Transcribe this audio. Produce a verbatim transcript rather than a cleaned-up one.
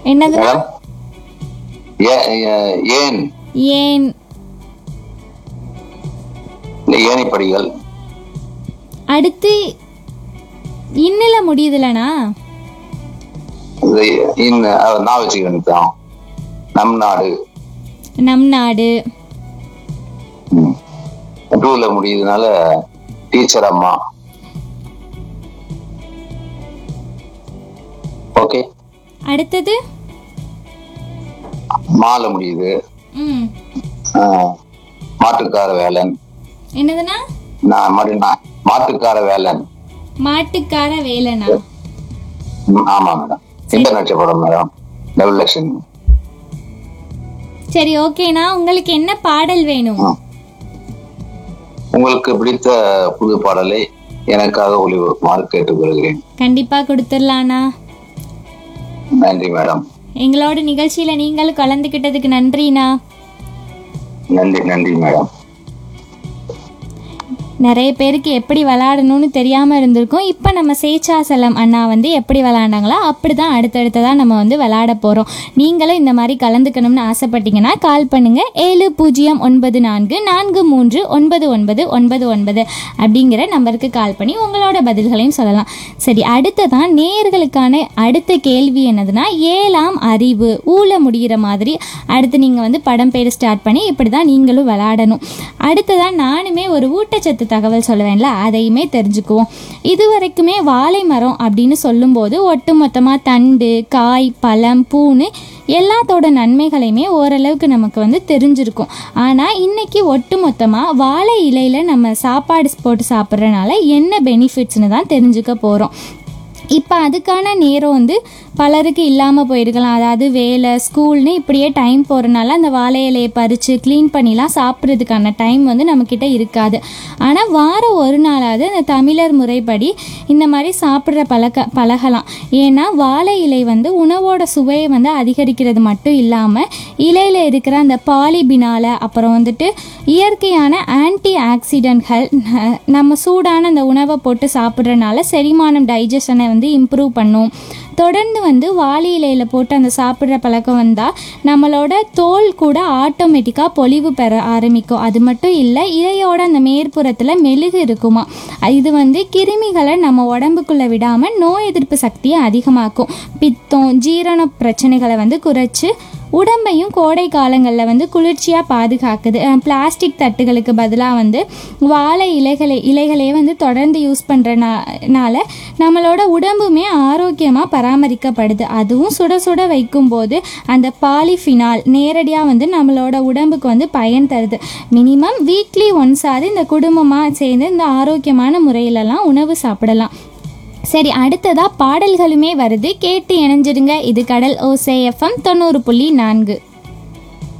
என்னதுன்னா? ஏன் ஏன் ஏணிப்படிகள். அடுத்து இன்னில முடியுதுலண்ணா. நான் வச்சுக்கிட்டேன். நம் நாடு. நம் நாடு. டூல முடியுதுனால டீச்சர் அம்மா. ஓகே. அடுத்தது மால முடியுது. ம் மாட்டுக்கார வேலன். என்னதுன்னா? நான் மாட்டுக்கார வேலன். மாட்டுக்கார வேலனா? ஆமா மேடம். இந்த நட்சத்திரம் மேடம். டபுள் லட்சம். சரி ஓகேண்ணா, உங்களுக்கு என்ன பாடல் வேணும்? உங்களுக்கு பிடித்த புது பாடலை எனக்காக ஒளிபரப்புமாறு கேட்டுக்கொள்கிறேன். கண்டிப்பா கொடுத்துடலாண்ணா. நன்றி மேடம். எங்களோட நிகழ்ச்சியில நீங்களும் கலந்துக்கிட்டதுக்கு நன்றிண்ணா. நன்றி நன்றி மேடம். நிறைய பேருக்கு எப்படி விளையாடணும்னு தெரியாமல் இருந்திருக்கும். இப்போ நம்ம சேச்சாசலம் அண்ணா வந்து எப்படி விளையாண்டாங்களோ அப்படி தான் அடுத்தடுத்ததாக நம்ம வந்து விளையாட போகிறோம். நீங்களும் இந்த மாதிரி கலந்துக்கணும்னு ஆசைப்பட்டீங்கன்னா கால் பண்ணுங்கள். ஏழு பூஜ்ஜியம் ஒன்பது நான்கு நான்கு மூன்று ஒன்பது ஒன்பது ஒன்பது ஒன்பது அப்படிங்கிற நம்பருக்கு கால் பண்ணி உங்களோட பதில்களையும் சொல்லலாம். சரி, அடுத்ததான் நேயர்களுக்கான அடுத்த கேள்வி என்னதுன்னா, ஏழாம் அறிவு ஊழ முடிகிற மாதிரி அடுத்து நீங்கள் வந்து படம் பேர் ஸ்டார்ட் பண்ணி இப்படி தான் நீங்களும் விளையாடணும். அடுத்ததான் நானுமே ஒரு ஊட்டச்சத்து தகவல் சொல்லுவேன்ல, அதையுமே தெரிஞ்சுக்குவோம். இது வரைக்குமே வாழை மரம் அப்படின்னு சொல்லும்போது ஒட்டு மொத்தமாக தண்டு, காய், பழம், பூன்னு எல்லாத்தோட நன்மைகளையுமே ஓரளவுக்கு நமக்கு வந்து தெரிஞ்சிருக்கும். ஆனால் இன்னைக்கு ஒட்டு மொத்தமாக வாழை இலையில் நம்ம சாப்பாடு போட்டு சாப்பிட்றதுனால என்ன பெனிஃபிட்ஸ்னு தான் தெரிஞ்சுக்க போகிறோம். இப்போ அதுக்கான நேரம் வந்து பலருக்கு இல்லாமல் போயிருக்கலாம். அதாவது வேலை, ஸ்கூல்னு இப்படியே டைம் போகிறனால அந்த வாழை இலையை பறித்து க்ளீன் பண்ணிலாம் சாப்பிட்றதுக்கான டைம் வந்து நம்மக்கிட்ட இருக்காது. ஆனால் வாரம் ஒரு நாளாவது அந்த தமிழர் முறைப்படி இந்த மாதிரி சாப்பிட்ற பழக்க பழகலாம். ஏன்னா வாழை இலை வந்து உணவோட சுவையை வந்து அதிகரிக்கிறது மட்டும் இல்லாமல் இலையில் இருக்கிற அந்த பாலிபினால் அப்புறம் வந்துட்டு இயற்கையான ஆன்டி ஆக்சிடென்ட்கள் நம்ம சூடான அந்த உணவை போட்டு சாப்பிட்றதுனால செரிமானம், டைஜஷனை வந்து இம்ப்ரூவ் பண்ணும். தொடர்ந்து வந்து வாழை இலையில் போட்டு அந்த சாப்பிட்ற பழக்கம் வந்தால் நம்மளோட தோல் கூட ஆட்டோமேட்டிக்காக பொலிவு பெற ஆரம்பிக்கும். அது மட்டும் இல்லை, இலையோட அந்த மேற்புறத்தில் மெழுகு இருக்குமா, இது வந்து கிருமிகளை நம்ம உடம்புக்குள்ளே விடாமல் நோய் எதிர்ப்பு சக்தியை அதிகமாக்கும். பித்தம், ஜீரண பிரச்சனைகளை வந்து குறைச்சி உடம்பையும் கோடை காலங்களில் வந்து குளிர்ச்சியாக பாதுகாக்குது. பிளாஸ்டிக் தட்டுகளுக்கு பதிலாக வந்து வாழை இலைகளை இலைகளே வந்து தொடர்ந்து யூஸ் பண்ணுறனால நம்மளோட உடம்புமே ஆரோக்கியமாக பராமரிக்கப்படுது. அதுவும் சுட சுட வைக்கும்போது அந்த பாலிஃபினால் நேரடியாக வந்து நம்மளோட உடம்புக்கு வந்து பயன் தருது. மினிமம் வீக்லி ஒன்ஸாவது இந்த குடும்பமாக சேர்ந்து இந்த ஆரோக்கியமான முறையிலலாம் உணவு சாப்பிடலாம். சரி, அடுத்ததாக பாடல்களுமே வருது, கேட்டு இணைஞ்சிருங்க. இது கடல் ஓசை எஃப்எம் தொண்ணூறு புள்ளி நான்கு.